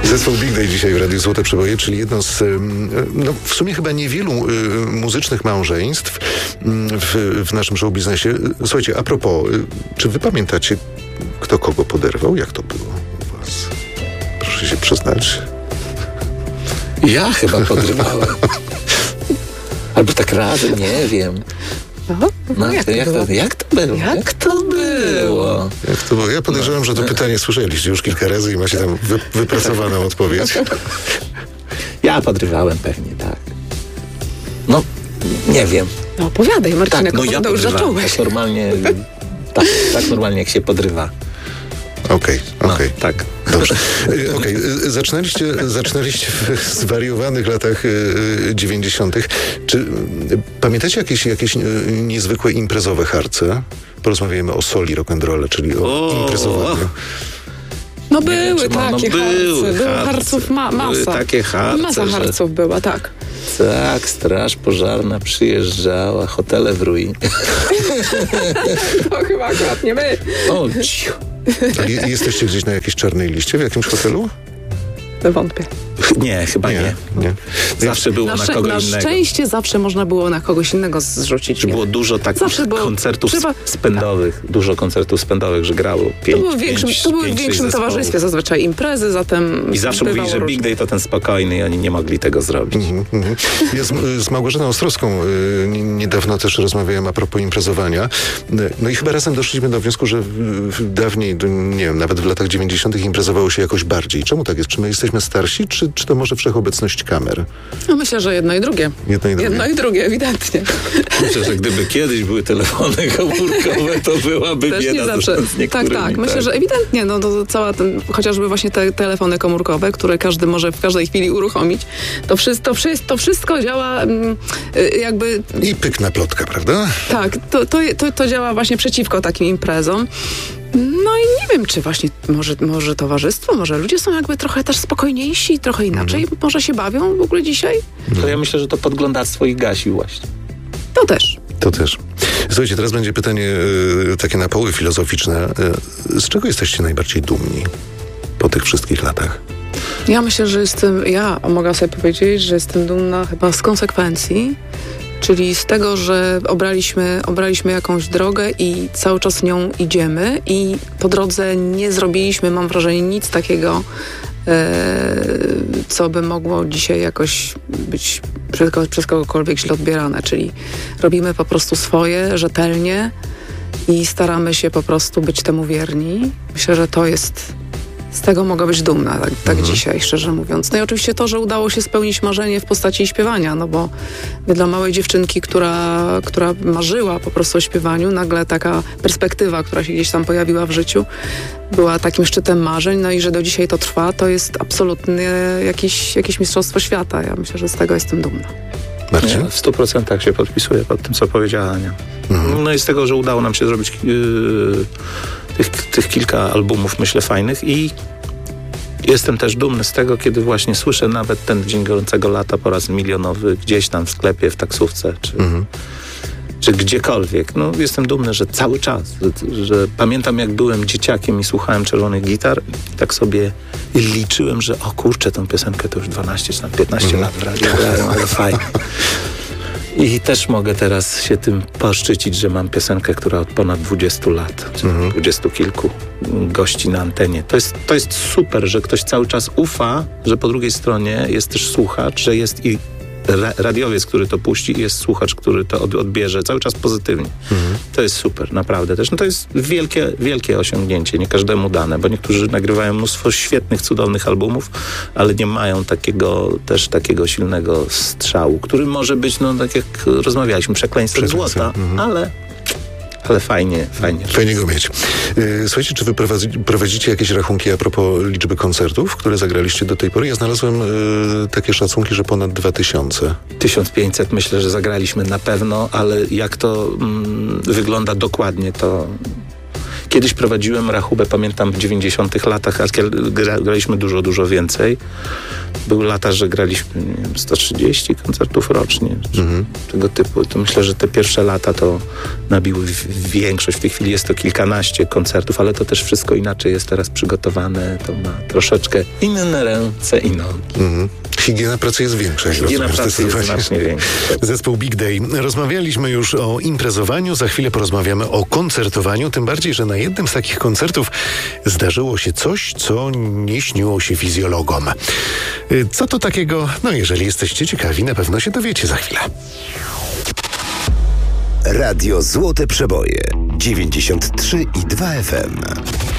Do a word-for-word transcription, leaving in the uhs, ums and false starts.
Zespół Big Day dzisiaj w Radiu Złote Przeboje, czyli jedno z, no, w sumie chyba niewielu y, muzycznych małżeństw y, w, w naszym show biznesie. Słuchajcie, a propos, y, czy wy pamiętacie, kto kogo poderwał? Jak to było u was? Proszę się przyznać. Ja chyba podrywałem. Albo tak razem, nie wiem. No, No, jak, to, jak, to, jak to było? Jak, jak to było? Jak to było? Ja podejrzewam, że to pytanie słyszeliście już kilka razy i macie tam wy, wypracowaną odpowiedź. Ja podrywałem pewnie, tak. No, nie wiem. No opowiadaj, Marcinek, Tak, no ja to już podrywałem. zacząłeś. Tak normalnie, tak, tak normalnie jak się podrywa. Okej, No, okej. tak. Dobrze. Y, Okej, y, zaczynaliście, zaczynaliście w zwariowanych latach y, dziewięćdziesiątych. Czy y, pamiętacie jakieś, jakieś y, niezwykłe imprezowe harce? Porozmawiajmy o soli rock'n'rolla, czyli o, O! imprezowaniu. No Nie wiem, były czy ma- no takie były harce, było harce. harców ma, masa. Były takie harce, Masa że- harców była, tak. Tak, straż pożarna przyjeżdżała, hotele w ruinie. To chyba akurat nie my. O, cicho. A je, jesteście gdzieś na jakiejś czarnej liście w jakimś hotelu? Wątpię. Nie, chyba nie. nie. Zawsze było Na, na szczę- kogo na innego. szczęście zawsze można było na kogoś innego zrzucić. Że było dużo takich Zawsze było- koncertów trzeba- spędowych, dużo koncertów spędowych, że grało To pięć, było w większym, pięć, to były w pięć, większym sześć towarzystwie zespołów. zazwyczaj imprezy, zatem I zawsze mówili, bywało że różnie. Big Day to ten spokojny i oni nie mogli tego zrobić. Mhm, mhm. Ja z, z Małgorzaną Ostrowską y, niedawno też rozmawiałem a propos imprezowania. Y, No i chyba razem doszliśmy do wniosku, że w, w dawniej, do- nie wiem, nawet w latach dziewięćdziesiątych imprezowało się jakoś bardziej. Czemu tak jest? Czy my jesteśmy starsi, czy, czy to może wszechobecność kamer? No myślę, że jedno i drugie. Jedno i drugie. Jedno i drugie, ewidentnie. Myślę, że gdyby kiedyś były telefony komórkowe, to byłaby Też bieda nie z- zawsze. z Tak, niektórymi. tak. Myślę, że ewidentnie, no to cała ten, chociażby właśnie te telefony komórkowe, które każdy może w każdej chwili uruchomić, to wszystko, to wszystko, to wszystko działa mm, y, jakby, I pyk na plotka, prawda? tak, to, to, to, to działa właśnie przeciwko takim imprezom. No i nie wiem, czy właśnie może, może towarzystwo, może ludzie są jakby trochę też spokojniejsi, trochę inaczej, może się bawią w ogóle dzisiaj? To ja myślę, że to podglądarstwo ich gasi właśnie. To też. To też. Słuchajcie, teraz będzie pytanie y, takie na poły filozoficzne. Y, z czego jesteście najbardziej dumni po tych wszystkich latach? Ja myślę, że jestem, ja mogę sobie powiedzieć, że jestem dumna chyba z konsekwencji, czyli z tego, że obraliśmy, obraliśmy jakąś drogę i cały czas nią idziemy i po drodze nie zrobiliśmy, mam wrażenie, nic takiego, e, co by mogło dzisiaj jakoś być przez, ko- przez kogokolwiek źle odbierane, czyli robimy po prostu swoje, rzetelnie i staramy się po prostu być temu wierni. Myślę, że to jest... Z tego mogę być dumna, tak, tak Mhm. dzisiaj, szczerze mówiąc. No i oczywiście to, że udało się spełnić marzenie w postaci śpiewania, no bo dla małej dziewczynki, która, która marzyła po prostu o śpiewaniu, nagle taka perspektywa, która się gdzieś tam pojawiła w życiu, była takim szczytem marzeń, no i że do dzisiaj to trwa, to jest absolutnie jakieś, jakieś mistrzostwo świata. Ja myślę, że z tego jestem dumna. Marcin? Nie, w stu procentach się podpisuję pod tym, co powiedziała Ania. Mhm. No i z tego, że udało nam się zrobić yy, tych, tych kilka albumów, myślę, fajnych i jestem też dumny z tego, kiedy właśnie słyszę nawet ten Dzień Gorącego Lata po raz milionowy gdzieś tam w sklepie, w taksówce, czy, Mhm. czy gdziekolwiek. No jestem dumny, że cały czas, że, że pamiętam jak byłem dzieciakiem i słuchałem Czerwonych Gitar i tak sobie liczyłem, że o kurczę, tą piosenkę to już dwanaście czy tam piętnaście lat w radiu grają, ale fajnie. I też mogę teraz się tym poszczycić, że mam piosenkę, która od ponad dwudziestu lat, czy Mhm. dwudziestu kilku gości na antenie. To jest, to jest super, że ktoś cały czas ufa, że po drugiej stronie jest też słuchacz, że jest i ra- radiowiec, który to puści i jest słuchacz, który to od, odbierze cały czas pozytywnie. Mhm. To jest super, naprawdę też. No to jest wielkie, wielkie osiągnięcie, nie każdemu dane, bo niektórzy nagrywają mnóstwo świetnych, cudownych albumów, ale nie mają takiego też takiego silnego strzału, który może być, no tak jak rozmawialiśmy, przekleństwem Przekleństwem, złota, mhm. ale, ale fajnie, fajnie. Fajnie go mieć. Y, Słuchajcie, czy wy prowadzi, prowadzicie jakieś rachunki a propos liczby koncertów, które zagraliście do tej pory? Ja znalazłem y, takie szacunki, że ponad dwa tysiące. tysiąc pięćset myślę, że zagraliśmy na pewno, ale jak to mm, wygląda dokładnie, to Kiedyś prowadziłem rachubę, pamiętam w dziewięćdziesiątych latach, a gra, graliśmy dużo, dużo więcej. Były lata, że graliśmy nie wiem, sto trzydzieści koncertów rocznie, mhm. tego typu. To myślę, że te pierwsze lata to nabiły większość. W tej chwili jest to kilkanaście koncertów, ale to też wszystko inaczej jest teraz przygotowane. To ma troszeczkę inne ręce i nogi. Mhm. Higiena pracy jest większa. Higiena pracy jest znacznie większa. Zespół Big Day. Rozmawialiśmy już o imprezowaniu, za chwilę porozmawiamy o koncertowaniu, tym bardziej, że na jednym z takich koncertów zdarzyło się coś, co nie śniło się fizjologom. Co to takiego? No jeżeli jesteście ciekawi, na pewno się dowiecie za chwilę. Radio Złote Przeboje dziewięćdziesiąt trzy i dwa F M.